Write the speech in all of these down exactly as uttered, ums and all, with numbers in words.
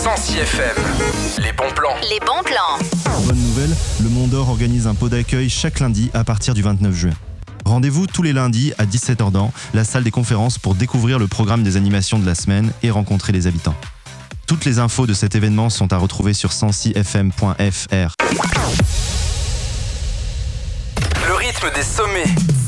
Sancy F M. Les bons plans. Les bons plans. Bonne nouvelle, le Mont d'Or organise un pot d'accueil chaque lundi à partir du vingt-neuf juin. Rendez-vous tous les lundis à dix-sept heures dans la salle des conférences pour découvrir le programme des animations de la semaine et rencontrer les habitants. Toutes les infos de cet événement sont à retrouver sur sancy f m point f r. Le rythme des sommets.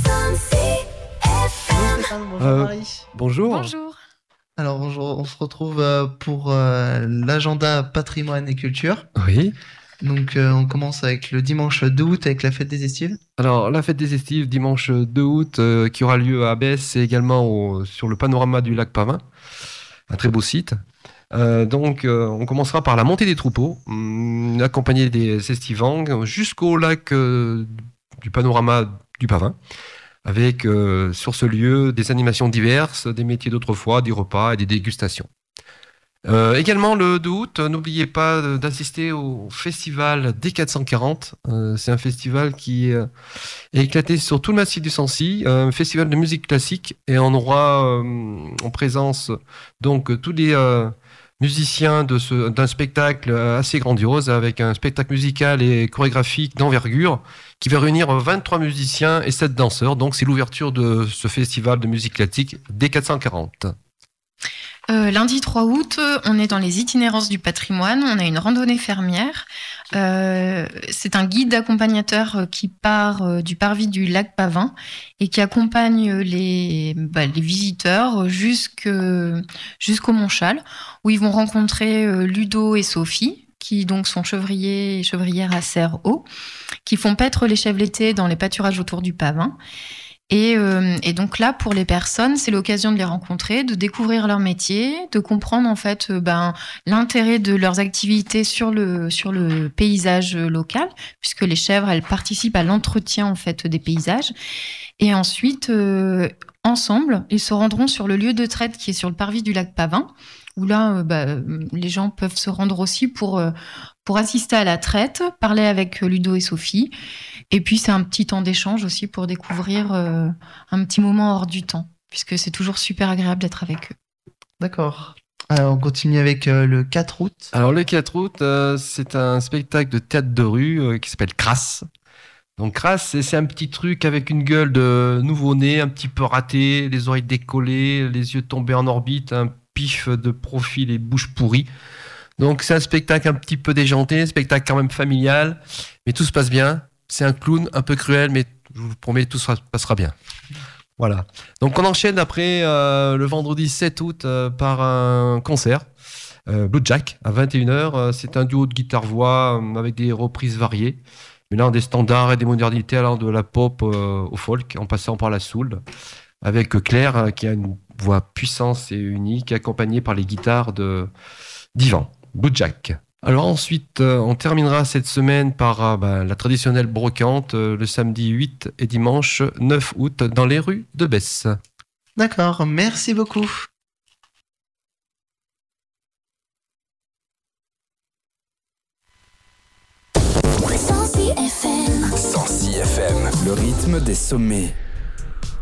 Bonjour Stéphane, bonjour Euh, Marie. Bonjour. Bonjour. Alors bonjour, on se retrouve euh, pour euh, l'agenda patrimoine et culture. Oui. Donc euh, on commence avec le dimanche deux août avec la fête des Estives. Alors, la fête des Estives, dimanche deux août, euh, qui aura lieu à Besse et également au- sur le panorama du lac Pavin. Un très beau site. Euh, donc, euh, on commencera par la montée des troupeaux, hum, accompagné des estivants, jusqu'au lac euh, du panorama du Pavin, avec euh, sur ce lieu des animations diverses, des métiers d'autrefois, des repas et des dégustations. Euh, également le deux août, n'oubliez pas de- d'assister au festival D quatre cent quarante. Euh, c'est un festival qui euh, est éclaté sur tout le massif du Sancy, un festival de musique classique, et on aura euh, en présence donc tous les euh, musiciens de ce, d'un spectacle assez grandiose, avec un spectacle musical et chorégraphique d'envergure qui va réunir vingt-trois musiciens et sept danseurs. Donc c'est l'ouverture de ce festival de musique classique D quatre cent quarante. Euh, lundi trois août, on est dans les itinérances du patrimoine. On a une randonnée fermière. Euh, c'est un guide accompagnateur euh, qui part euh, du parvis du lac Pavin et qui accompagne les, bah, les visiteurs jusque, jusqu'au Montchal, où ils vont rencontrer euh, Ludo et Sophie, qui donc sont chevriers et chevrières à Serre-Haut, qui font paître les chèvres l'été dans les pâturages autour du Pavin. Et, euh, et donc là, pour les personnes, c'est l'occasion de les rencontrer, de découvrir leur métier, de comprendre en fait euh, ben, l'intérêt de leurs activités sur le, sur le paysage local, puisque les chèvres, elles participent à l'entretien en fait des paysages. Et ensuite, euh, ensemble, ils se rendront sur le lieu de traite qui est sur le parvis du lac Pavin, où là, euh, bah, les gens peuvent se rendre aussi pour, euh, pour assister à la traite, parler avec Ludo et Sophie. Et puis, c'est un petit temps d'échange aussi pour découvrir euh, un petit moment hors du temps, puisque c'est toujours super agréable d'être avec eux. D'accord. Alors on continue avec euh, le quatre août. Alors le quatre août, euh, c'est un spectacle de théâtre de rue euh, qui s'appelle Crasse. Donc Crasse, c'est, c'est un petit truc avec une gueule de nouveau-né, un petit peu raté, les oreilles décollées, les yeux tombés en orbite, un pif de profil et bouche pourrie. Donc c'est un spectacle un petit peu déjanté, un spectacle quand même familial, mais tout se passe bien. C'est un clown un peu cruel, mais je vous promets, tout se passera bien. Voilà. Donc on enchaîne après euh, le vendredi sept août euh, par un concert. Euh, Blue Jack à vingt et une heures. Euh, c'est un duo de guitare-voix euh, avec des reprises variées, mêlant des standards et des modernités allant de la pop euh, au folk, en passant par la soul, avec Claire euh, qui a une voix puissante et unique, accompagnée par les guitares de d'Ivan. Blue Jack. Alors ensuite, euh, on terminera cette semaine par euh, bah, la traditionnelle brocante, euh, le samedi huit et dimanche neuf août dans les rues de Besse. D'accord, merci beaucoup. Sancy F M. Sancy F M. Le rythme des sommets.